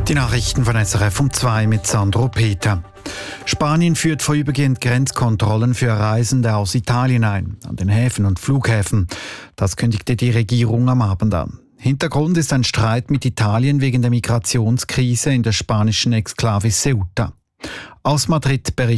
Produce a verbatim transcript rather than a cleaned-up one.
Die Nachrichten von S R F um zwei mit Sandro Peter. Spanien führt vorübergehend Grenzkontrollen für Reisende aus Italien ein, an den Häfen und Flughäfen. Das kündigte die Regierung am Abend an. Hintergrund ist ein Streit mit Italien wegen der Migrationskrise in der spanischen Exklave Ceuta. Aus Madrid berichtet